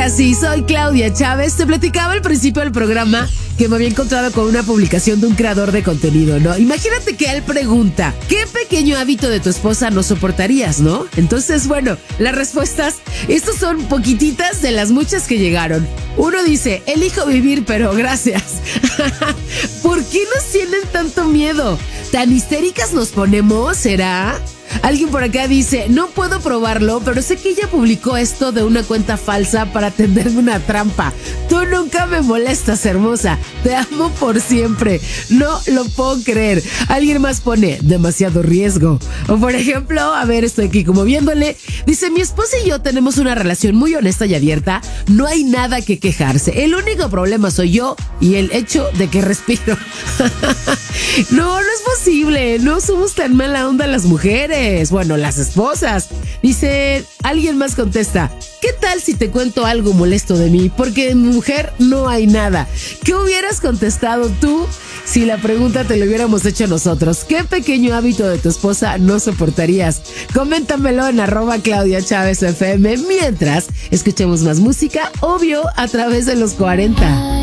Ahora sí, soy Claudia Chávez. Te platicaba al principio del programa que me había encontrado con una publicación de un creador de contenido, ¿no? Imagínate que él pregunta, ¿qué pequeño hábito de tu esposa no soportarías, no? Entonces, bueno, las respuestas, estas son poquititas de las muchas que llegaron. Uno dice, elijo vivir, pero gracias. ¿Por qué nos tienen tanto miedo? ¿Tan histéricas nos ponemos? ¿Será? Alguien por acá dice, no puedo probarlo, pero sé que ella publicó esto de una cuenta falsa para tenderme una trampa. Tú nunca me molestas, hermosa. Te amo por siempre. No lo puedo creer. Alguien más pone, demasiado riesgo. O por ejemplo, a ver, estoy aquí como viéndole. Dice, mi esposa y yo tenemos una relación muy honesta y abierta. No hay nada que quejarse. El único problema soy yo y el hecho de que respiro. No es posible. No somos tan mala onda las mujeres. Bueno, las esposas. Dice, alguien más contesta, ¿qué tal si te cuento algo molesto de mí? Porque en mujer no hay nada. ¿Qué hubieras contestado tú si la pregunta te lo hubiéramos hecho nosotros? ¿Qué pequeño hábito de tu esposa no soportarías? Coméntamelo en @ClaudiaChávez FM. Mientras, escuchemos más música, obvio, a través de los 40.